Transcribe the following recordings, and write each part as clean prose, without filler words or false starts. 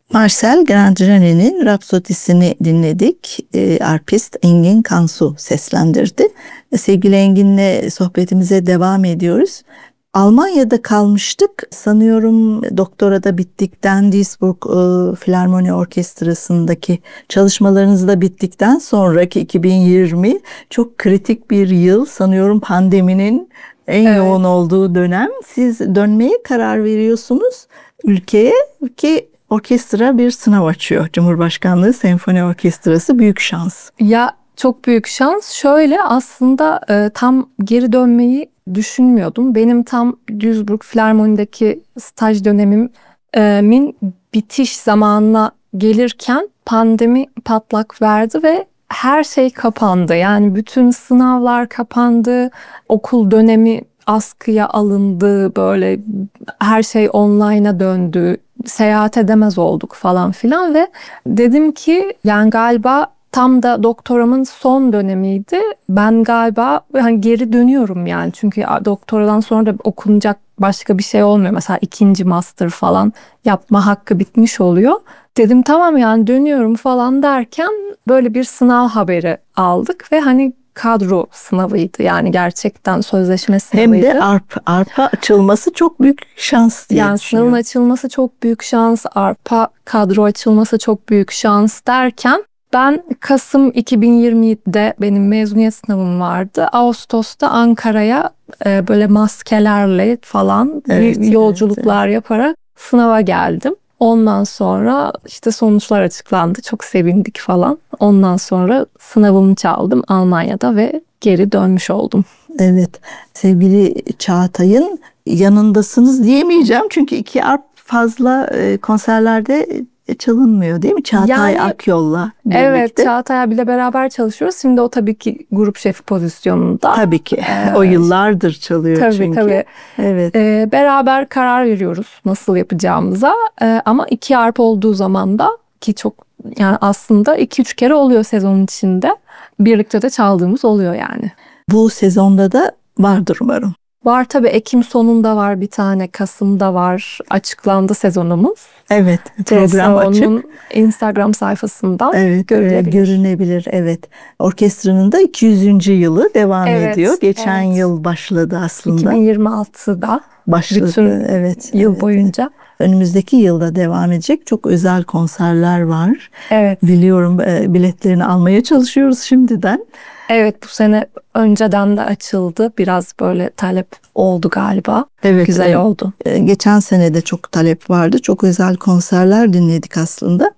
Marcel Grandjean'in Rapsodisini dinledik. Arpist Engin Kansu seslendirdi. Sevgili Engin'le sohbetimize devam ediyoruz. Almanya'da kalmıştık. Sanıyorum doktora da bittikten, Duisburg Filarmoni Orkestrası'ndaki çalışmalarınız da bittikten sonraki 2020 çok kritik bir yıl. Sanıyorum pandeminin en yoğun olduğu dönem. Siz dönmeye karar veriyorsunuz ülkeye ki orkestra bir sınav açıyor. Cumhurbaşkanlığı Senfoni Orkestrası büyük şans. Ya çok büyük şans. Şöyle aslında tam geri dönmeyi düşünmüyordum. Benim tam Duisburg Filarmoni'deki staj dönemimin bitiş zamanına gelirken pandemi patlak verdi ve her şey kapandı. Yani bütün sınavlar kapandı. Okul dönemi askıya alındı. Böyle her şey online'a döndü. Seyahat edemez olduk falan filan ve dedim ki yani galiba tam da doktoramın son dönemiydi. Ben galiba hani geri dönüyorum yani. Çünkü doktoradan sonra da okunacak başka bir şey olmuyor. Mesela ikinci master falan yapma hakkı bitmiş oluyor. Dedim tamam yani dönüyorum falan derken böyle bir sınav haberi aldık ve hani kadro sınavıydı. Yani gerçekten sözleşme sınavıydı. Hem de arpa açılması çok büyük şans diye yani sınavın açılması çok büyük şans, arpa kadro açılması çok büyük şans derken ben Kasım 2020'de benim mezuniyet sınavım vardı. Ağustos'ta Ankara'ya böyle maskelerle falan yolculuklar yaparak sınava geldim. Ondan sonra işte sonuçlar açıklandı. Çok sevindik falan. Ondan sonra sınavımı çaldım Almanya'da ve geri dönmüş oldum. Evet, sevgili Çağatay'ın yanındasınız diyemeyeceğim. Çünkü iki arp fazla konserlerde çalınmıyor değil mi? Çağatay Akyol'la birlikte. Evet, Çağatay'la bile beraber çalışıyoruz. Şimdi o tabii ki grup şefi pozisyonunda. Tabii ki. O yıllardır çalıyor tabii, çünkü. Tabii. Evet. Beraber karar veriyoruz nasıl yapacağımıza. Ama iki arp olduğu zaman da ki çok yani aslında 2-3 kere oluyor sezonun içinde. Birlikte de çaldığımız oluyor yani. Bu sezonda da vardır umarım. Var tabii, Ekim sonunda var bir tane, Kasım'da var. Açıklandı sezonumuz. Evet, program açık. Onun Instagram sayfasından görünebilir. Evet. Orkestranın da 200. yılı devam ediyor. Geçen yıl başladı aslında. 2026'da başladı. Bütün yıl boyunca. Önümüzdeki yılda devam edecek çok özel konserler var. Evet. Biliyorum, biletlerini almaya çalışıyoruz şimdiden. Evet, bu sene önceden de açıldı. Biraz böyle talep oldu galiba. Evet, güzel oldu. Geçen sene de çok talep vardı. Çok özel konserler dinledik aslında.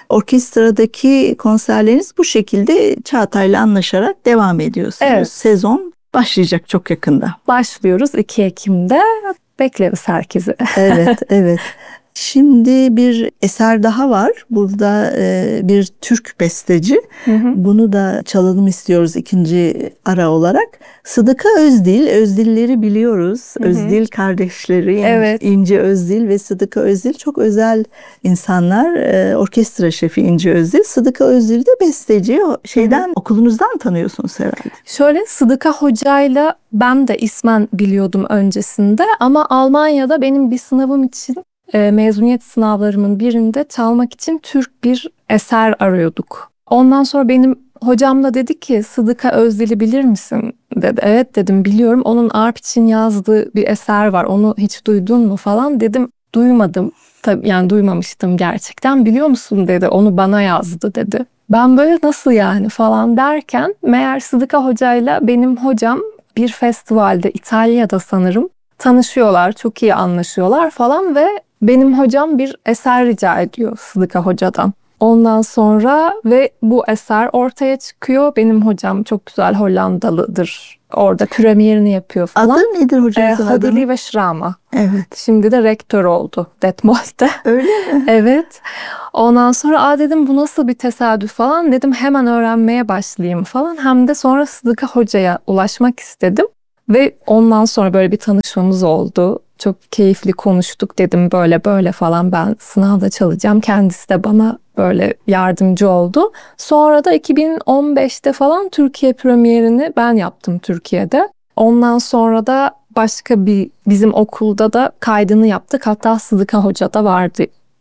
Orkestradaki konserleriniz bu şekilde Çağatay'la anlaşarak devam ediyorsunuz. Evet. Sezon başlayacak çok yakında. Başlıyoruz 2 Ekim'de. Bekleriz herkesi. Evet. Şimdi bir eser daha var. Burada bir Türk besteci. Bunu da çalalım istiyoruz ikinci ara olarak. Sıdıka Özdil. Özdilleri biliyoruz. Özdil kardeşleri. İnce Özdil ve Sıdıka Özdil çok özel insanlar. Orkestra şefi İnce Özdil. Sıdıka Özdil de besteci. Okulunuzdan tanıyorsunuz herhalde. Şöyle, Sıdıka Hoca'yla ben de ismen biliyordum öncesinde. Ama Almanya'da benim bir sınavım için mezuniyet sınavlarımın birinde çalmak için Türk bir eser arıyorduk. Ondan sonra benim hocam da dedi ki Sıdıka Özdil'i bilir misin dedi. Evet dedim, biliyorum. Onun arp için yazdığı bir eser var. Onu hiç duydun mu falan dedim. Duymadım. Tabii yani duymamıştım gerçekten. Biliyor musun dedi. Onu bana yazdı dedi. Ben böyle nasıl yani falan derken meğer Sıdıka Hoca'yla benim hocam bir festivalde, İtalya'da sanırım, tanışıyorlar. Çok iyi anlaşıyorlar falan ve benim hocam bir eser rica ediyor Sıdıka Hoca'dan. Ondan sonra ve bu eser ortaya çıkıyor. Benim hocam çok güzel Hollandalıdır. Orada premierini yapıyor falan. Adı nedir hocamızın adı? Hadili ve Şrama. Evet. Şimdi de rektör oldu Detmold'de. Öyle mi? Evet. Ondan sonra dedim bu nasıl bir tesadüf falan dedim, hemen öğrenmeye başlayayım falan. Hem de sonra Sıdıka Hoca'ya ulaşmak istedim. Ve ondan sonra böyle bir tanışmamız oldu. Çok keyifli konuştuk, dedim böyle böyle falan ben sınavda çalacağım. Kendisi de bana böyle yardımcı oldu. Sonra da 2015'te falan Türkiye premierini ben yaptım Türkiye'de. Ondan sonra da başka bizim okulda da kaydını yaptık. Hatta Sıdıka Hoca da vardı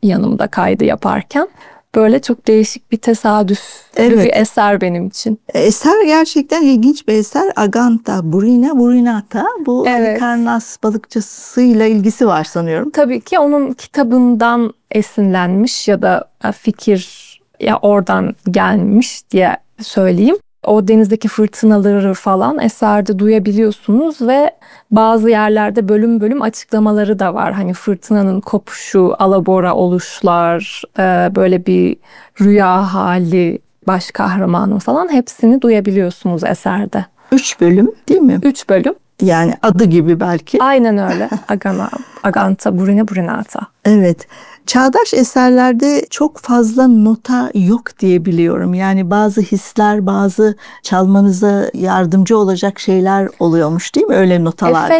yanımda kaydı yaparken. Böyle çok değişik bir tesadüf bir eser benim için. Eser gerçekten ilginç bir eser. Aganta Burina Burinata. Bu Halikarnas balıkçısıyla ilgisi var sanıyorum. Tabii ki onun kitabından esinlenmiş ya da fikir ya oradan gelmiş diye söyleyeyim. O denizdeki fırtınaları falan eserde duyabiliyorsunuz ve bazı yerlerde bölüm bölüm açıklamaları da var. Hani fırtınanın kopuşu, alabora oluşlar, böyle bir rüya hali, baş kahramanın falan hepsini duyabiliyorsunuz eserde. 3 bölüm değil mi? 3 bölüm. Yani adı gibi belki. Aynen öyle. Aganta Burina Burinata. Evet. Çağdaş eserlerde çok fazla nota yok diye biliyorum. Yani bazı hisler, bazı çalmanıza yardımcı olacak şeyler oluyormuş değil mi öyle notalarda?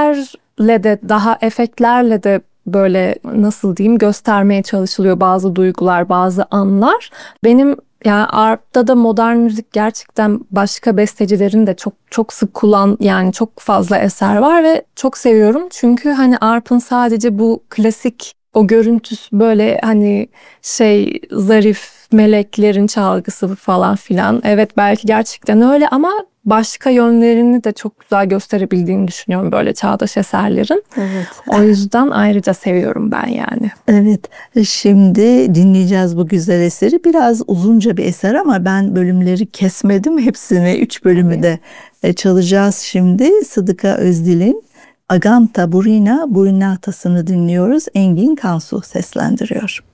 Efektlerle de böyle nasıl diyeyim göstermeye çalışılıyor bazı duygular, bazı anlar. Benim yani arp'ta da modern müzik gerçekten başka bestecilerin de çok sık yani çok fazla eser var ve çok seviyorum. Çünkü hani arp'ın sadece bu klasik o görüntüsü böyle hani zarif meleklerin çalgısı falan filan. Evet belki gerçekten öyle ama başka yönlerini de çok güzel gösterebildiğini düşünüyorum böyle çağdaş eserlerin. Evet. O yüzden ayrıca seviyorum ben yani. Evet. Şimdi dinleyeceğiz bu güzel eseri. Biraz uzunca bir eser ama ben bölümleri kesmedim. Hepsini 3 bölümü de çalacağız şimdi. Sıdıka Özdil'in Aganta Burina Burinatası'nı dinliyoruz. Engin Kansu seslendiriyor.